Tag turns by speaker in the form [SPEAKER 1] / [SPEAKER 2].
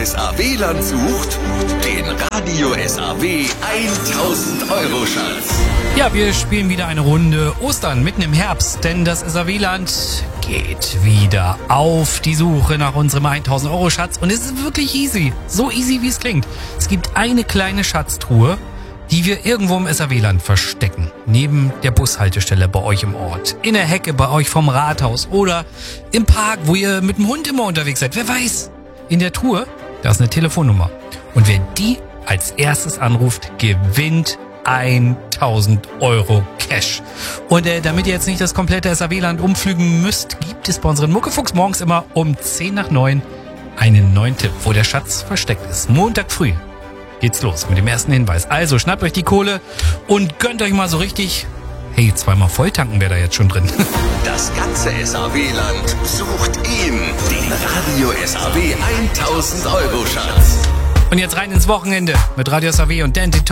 [SPEAKER 1] SAW-Land sucht den Radio SAW 1000 Euro Schatz.
[SPEAKER 2] Ja, wir spielen wieder eine Runde Ostern mitten im Herbst, denn das SAW-Land geht wieder auf die Suche nach unserem 1000 Euro Schatz und es ist wirklich easy, so easy wie es klingt. Es gibt eine kleine Schatztruhe, die wir irgendwo im SAW-Land verstecken. Neben der Bushaltestelle bei euch im Ort, in der Hecke bei euch vom Rathaus oder im Park, wo ihr mit dem Hund immer unterwegs seid. Wer weiß, in der Truhe, da ist eine Telefonnummer. Und wer die als erstes anruft, gewinnt 1000 Euro Cash. Und damit ihr jetzt nicht das komplette SAW-Land umflügen müsst, gibt es bei unseren Muckefuchs morgens immer um 10 nach 9 einen neuen Tipp, wo der Schatz versteckt ist. Montag früh geht's los mit dem ersten Hinweis. Also schnappt euch die Kohle und gönnt euch mal so richtig. Hey, zweimal volltanken wäre da jetzt schon drin.
[SPEAKER 1] Das ganze SAW-Land sucht ihn, den Radio SAW 1000 Euro Schatz.
[SPEAKER 2] Und jetzt rein ins Wochenende mit Radio SAW und Dante